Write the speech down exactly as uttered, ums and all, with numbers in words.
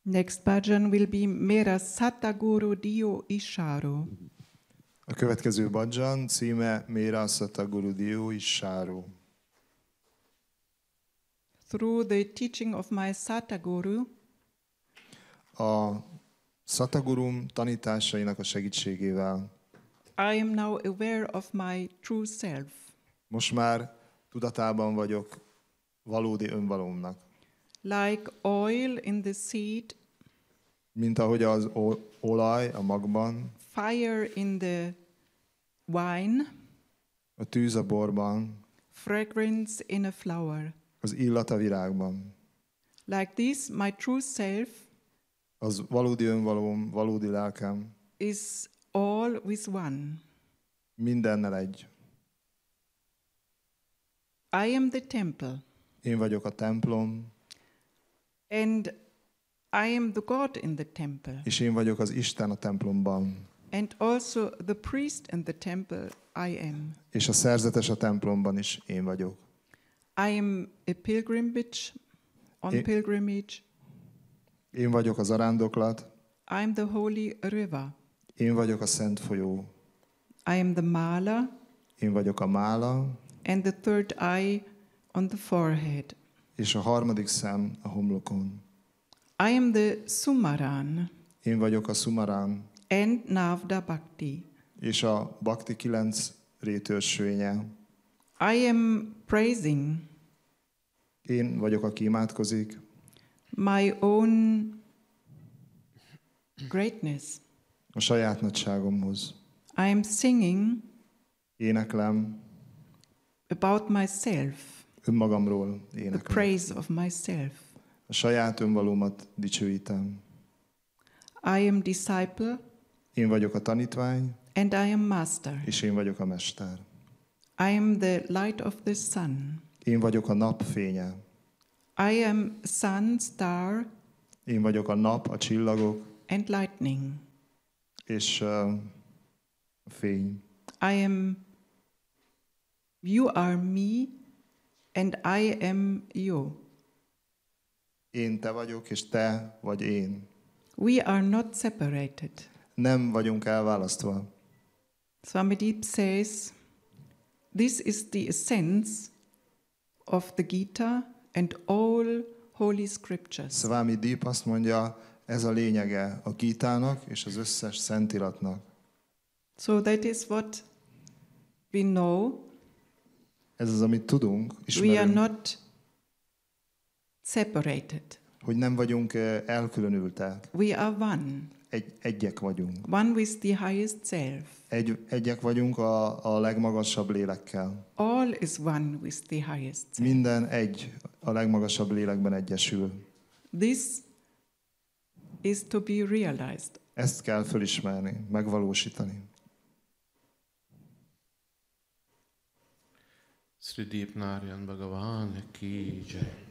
Next bhajan will be Mera Sataguru Dio Isharo. A következő bhajan címe Mera Sataguru Dio Isharo. Through the teaching of my Sataguru, A Satagurum tanításainak a segítségével I am now aware of my true self. most már tudatában vagyok valódi önvalómnak. Like oil in the seed, Mint ahogy az o- olaj a magban, fire in the wine, a tűz a borban, fragrance in a flower. az illat a virágban. Like this, my true self Az valódi önvalóm, valódi lelkem is all with one. mindennel egy. I am the temple, Én vagyok a templom, and I am the God in the temple, és én vagyok az Isten a templomban. and also the priest in the temple I am. És a szerzetes a templomban is én vagyok. I am a pilgrimage, on I- pilgrimage. Én vagyok az arándoklat, I am the holy river. én vagyok a szent folyó, I am the mala, én vagyok a mála, and the third eye on the forehead. és a harmadik szem a homlokon. I am the Sumaran Én vagyok a szumarán, and Navda Bhakti. és a Bhakti kilenc rétörsvénye. I am praising Én vagyok, aki imádkozik, my own greatness. a saját nagyságomhoz. I am singing Éneklem, about myself, önmagamról the éneklem. praise of myself. A saját önvalómat dicsőítem. I am disciple Én vagyok a tanítvány, and I am master. és én vagyok a mester. I am the light of the sun. Én vagyok a nap fénye. I am sun, star, Én vagyok a nap, a csillagok, and lightning. és uh, a fény. I am, you are me, and I am you. Én te vagyok, és te vagy én. We are not separated. Nem vagyunk elválasztva. Swamadip says, this is the essence of the Gita and all holy scriptures. Swami Deep azt mondja, ez a lényege a Gítának és az összes szentiratnak. So that is what we know. Ez az, amit tudunk, We are ismerünk, not separated. hogy nem vagyunk eh, elkülönültek. We are one. Egy, egyek vagyunk. One with the highest self. Egy, egyek vagyunk a, a legmagasabb lélekkel. All is one with the highest self. Minden egy, a legmagasabb lélekben egyesül. This is to be realized. Ezt kell fölismerni, megvalósítani. Sri Deep Narayan Bhagavan ki jai.